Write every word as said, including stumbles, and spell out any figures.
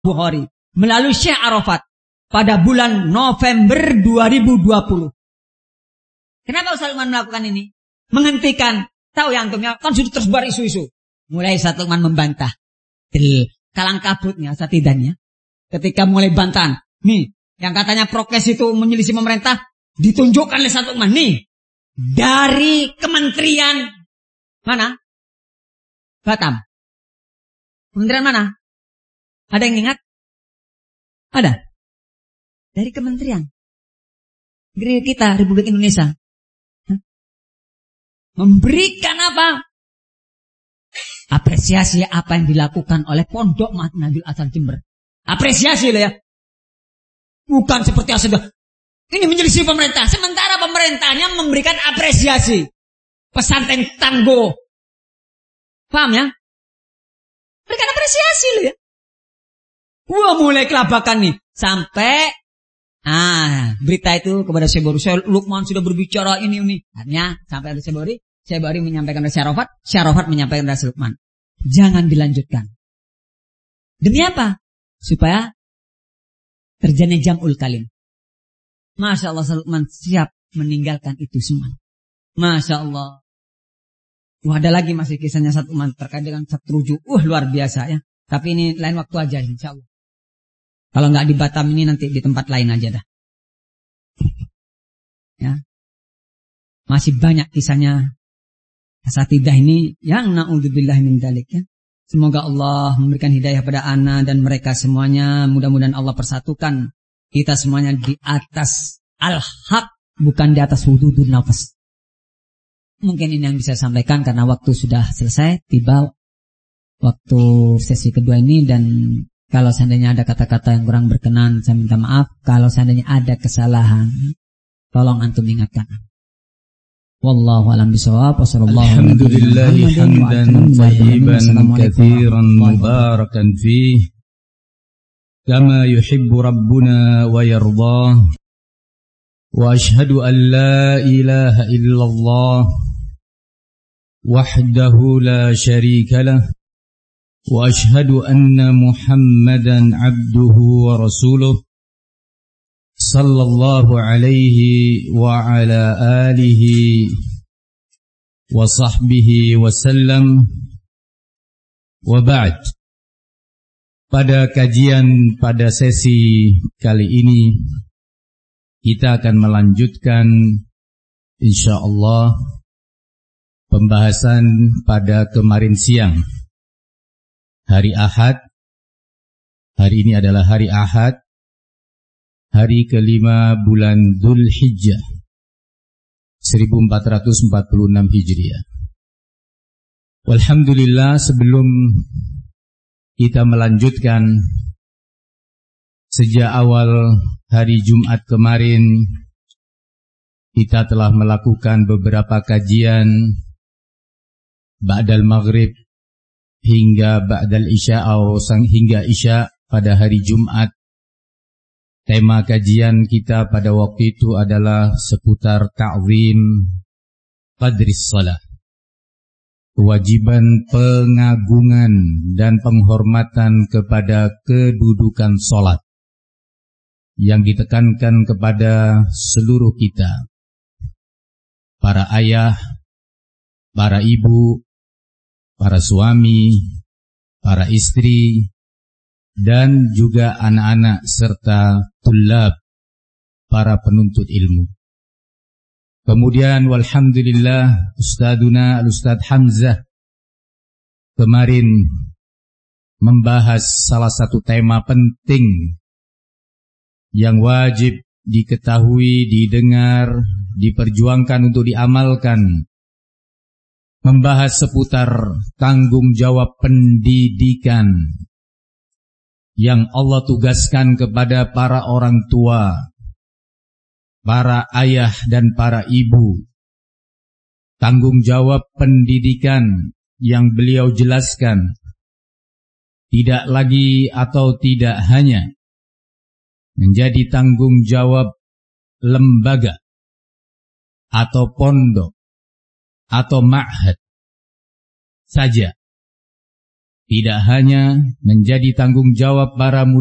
Bukhari melalui Syekh Arafat pada bulan November dua ribu dua puluh. Kenapa Ustaz Lukman melakukan ini? Menghentikan. Tahu ya antumnya, kan sudah tersebar isu-isu. Mulai Ustaz Lukman membantah. Del, kalang kabutnya, satidaknya. Ketika mulai bantahan. Nih, yang katanya prokes itu menyelisih pemerintah. Ditunjukkan oleh Ustaz Lukman. Nih, dari kementerian mana? Batam. Kementerian mana? Ada yang ingat? Ada. Dari kementerian. Negeri kita, Republik Indonesia. Memberikan apa? Apresiasi apa yang dilakukan oleh Pondok Nahdlatul Ulama Jember. Apresiasi loh ya. Bukan seperti yang sudah. Ini menyelisih pemerintah. Sementara pemerintahnya memberikan apresiasi. Pesantren tangguh. Paham ya? Berikan apresiasi loh ya. Wah, mulai kelabakan nih. Sampai ah, berita itu kepada Syekh Bori. Syekh Lukman sudah berbicara ini ini. Akhirnya sampai ada Syekh Bori. Syekh Bori menyampaikan kepada Syekh Arafat. Syekh Arafat menyampaikan kepada Syekh Lukman. Jangan dilanjutkan. Demi apa? Supaya terjadi jam'ul kalim. Masya Allah, Syekh Lukman siap meninggalkan itu semua. Masya Allah. Wah, ada lagi masih kisahnya Syekh Lukman terkait dengan Satruju. Uh, luar biasa ya. Tapi ini lain waktu aja insya Allah. Kalau nggak di Batam ini nanti di tempat lain aja dah. Ya. Masih banyak kisahnya asatidah ini yang na'udzubillah min dzalik ya. Semoga Allah memberikan hidayah pada ana dan mereka semuanya. Mudah-mudahan Allah persatukan kita semuanya di atas al-haq, bukan di atas hududun nafas. Mungkin ini yang bisa saya sampaikan karena waktu sudah selesai, tiba waktu sesi kedua ini. Dan kalau seandainya ada kata-kata yang kurang berkenan, saya minta maaf. Kalau seandainya ada kesalahan, tolong antum ingatkan. Wallahu a'lam bishawab. Alhamdulillah hamdan tayyiban katsiran mubarakan fih kama yuhibbu rabbuna wa yardah. Wa ashhadu an la ilaha illallah wahdahu la syarika lah. وأشهد أن محمدا عبده ورسوله صلى الله عليه وعلى آله وصحبه وسلم وبعد. Pada kajian pada sesi kali ini kita akan melanjutkan insyaallah pembahasan pada kemarin siang. Hari Ahad, hari ini adalah hari Ahad, hari kelima bulan Dzul Hijjah, seribu empat ratus empat puluh enam Hijriah. Walhamdulillah, sebelum kita melanjutkan, sejak awal hari Jumat kemarin, kita telah melakukan beberapa kajian ba'dal maghrib hingga ba'dal isya atau sang hingga isya pada hari Jumat. Tema kajian kita pada waktu itu adalah seputar ta'zim qadris salah. Kewajiban pengagungan dan penghormatan kepada kedudukan salat yang ditekankan kepada seluruh kita. Para ayah, para ibu, para suami, para istri, dan juga anak-anak serta tulab, para penuntut ilmu. Kemudian walhamdulillah Ustaduna Al-Ustadz Hamzah kemarin membahas salah satu tema penting yang wajib diketahui, didengar, diperjuangkan untuk diamalkan. Membahas seputar tanggung jawab pendidikan yang Allah tugaskan kepada para orang tua, para ayah dan para ibu. Tanggung jawab pendidikan yang beliau jelaskan tidak lagi atau tidak hanya menjadi tanggung jawab lembaga atau pondok atau ma'had saja. tidak hanya menjadi tanggung jawab para